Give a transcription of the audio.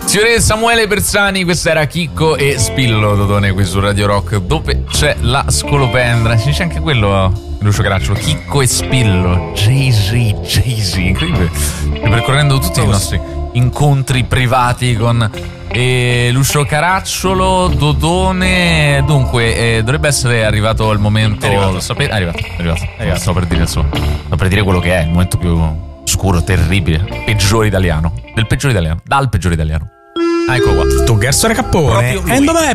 Signore Samuele Bersani, questa era Chicco e Spillo, Dodone, qui su Radio Rock, dove c'è la scolopendra. Si dice anche quello, Lucio Caracciolo, Chicco e Spillo, Jay-Z, incredibile. Ripercorrendo tutti i nostri incontri privati con Lucio Caracciolo, Dodone. Dunque, dovrebbe essere arrivato il momento. È arrivato. Stavo per dire, insomma, stavo per dire quello che è il momento più scuro, terribile, peggiore italiano, dal peggiore italiano. Ecco qua. Tu Garsone Cappone, e dov'è